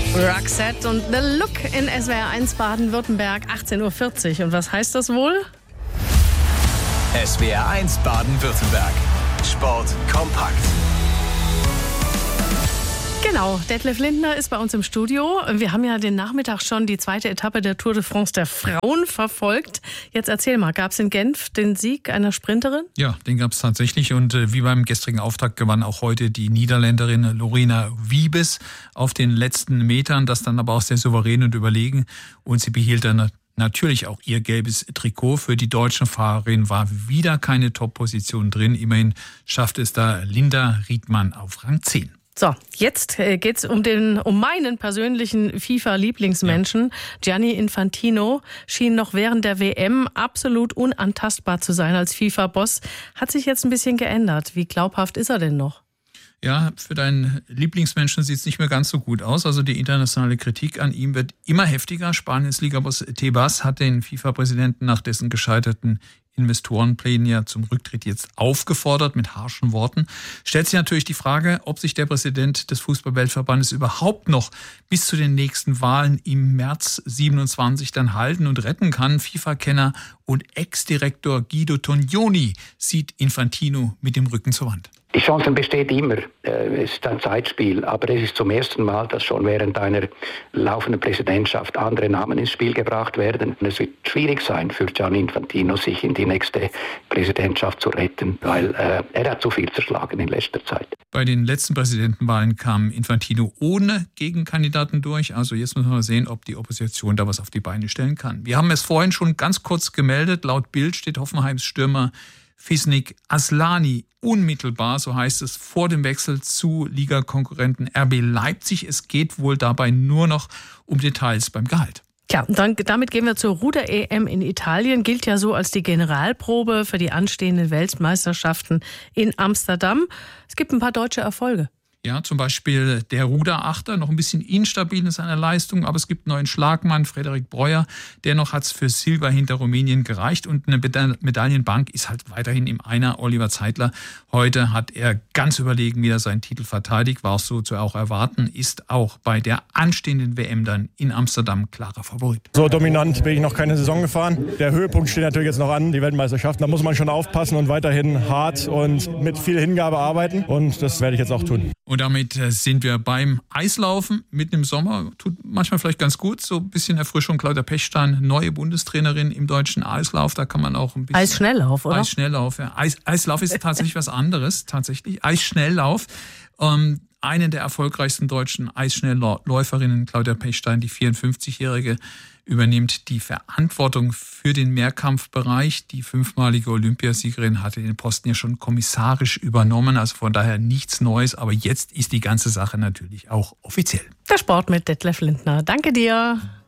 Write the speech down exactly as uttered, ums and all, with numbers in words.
Roxette und The Look in S W R eins Baden-Württemberg, achtzehn Uhr vierzig. Und was heißt das wohl? S W R eins Baden-Württemberg. Sport kompakt. Genau, Detlef Lindner ist bei uns im Studio. Wir haben ja den Nachmittag schon die zweite Etappe der Tour de France der Frauen verfolgt. Jetzt erzähl mal, gab es in Genf den Sieg einer Sprinterin? Ja, den gab es tatsächlich. Und äh, wie beim gestrigen Auftakt gewann auch heute die Niederländerin Lorena Wiebes auf den letzten Metern. Das dann aber auch sehr souverän und überlegen. Und sie behielt dann natürlich auch ihr gelbes Trikot. Für die deutsche Fahrerin war wieder keine Top-Position drin. Immerhin schaffte es da Linda Riedmann auf Rang zehn. So, jetzt geht's um den, um meinen persönlichen FIFA-Lieblingsmenschen. Ja. Gianni Infantino schien noch während der W M absolut unantastbar zu sein als FIFA-Boss. Hat sich jetzt ein bisschen geändert. Wie glaubhaft ist er denn noch? Ja, für deinen Lieblingsmenschen sieht es nicht mehr ganz so gut aus. Also die internationale Kritik an ihm wird immer heftiger. Spaniens Ligaboss Tebas hat den FIFA-Präsidenten nach dessen gescheiterten Investorenplänen ja zum Rücktritt jetzt aufgefordert mit harschen Worten. Stellt sich natürlich die Frage, ob sich der Präsident des Fußball-Weltverbandes überhaupt noch bis zu den nächsten Wahlen im März siebenundzwanzig dann halten und retten kann. FIFA-Kenner und Ex-Direktor Guido Tognoni sieht Infantino mit dem Rücken zur Wand. Die Chance besteht immer. Es ist ein Zeitspiel, aber es ist zum ersten Mal, dass schon während einer laufenden Präsidentschaft andere Namen ins Spiel gebracht werden. Es wird schwierig sein für Gianni Infantino, sich in die nächste Präsidentschaft zu retten, weil äh, er hat zu viel zerschlagen in letzter Zeit. Bei den letzten Präsidentenwahlen kam Infantino ohne Gegenkandidaten durch. Also jetzt müssen wir mal sehen, ob die Opposition da was auf die Beine stellen kann. Wir haben es vorhin schon ganz kurz gemeldet. Laut Bild steht Hoffenheims Stürmer Fisnik Aslani unmittelbar, so heißt es, vor dem Wechsel zu Ligakonkurrenten R B Leipzig. Es geht wohl dabei nur noch um Details beim Gehalt. Tja, dann, damit gehen wir zur Ruder-E M in Italien. Gilt ja so als die Generalprobe für die anstehenden Weltmeisterschaften in Amsterdam. Es gibt ein paar deutsche Erfolge. Ja, zum Beispiel der Ruderachter, noch ein bisschen instabil in seiner Leistung, aber es gibt einen neuen Schlagmann, Frederik Breuer. Dennoch hat es für Silber hinter Rumänien gereicht und eine Medaillenbank ist halt weiterhin im Einer. Oliver Zeitler, heute hat er ganz überlegen wieder seinen Titel verteidigt, war es so zu auch erwarten, ist auch bei der anstehenden W M dann in Amsterdam klarer Favorit. So dominant bin ich noch keine Saison gefahren. Der Höhepunkt steht natürlich jetzt noch an, die Weltmeisterschaft. Da muss man schon aufpassen und weiterhin hart und mit viel Hingabe arbeiten und das werde ich jetzt auch tun. Und damit sind wir beim Eislaufen mitten im Sommer. Tut manchmal vielleicht ganz gut, so ein bisschen Erfrischung. Claudia Pechstein, neue Bundestrainerin im deutschen Eislauf. Da kann man auch ein bisschen... Eisschnelllauf, oder? Eisschnelllauf, ja. Eis, Eislauf ist tatsächlich was anderes, tatsächlich. Eisschnelllauf. Ähm, eine der erfolgreichsten deutschen Eisschnellläuferinnen, Claudia Pechstein, die vierundfünfzigjährige, übernimmt die Verantwortung für den Mehrkampfbereich. Die fünfmalige Olympiasiegerin hatte den Posten ja schon kommissarisch übernommen, also von daher nichts Neues. Aber jetzt ist die ganze Sache natürlich auch offiziell. Der Sport mit Detlef Lindner. Danke dir.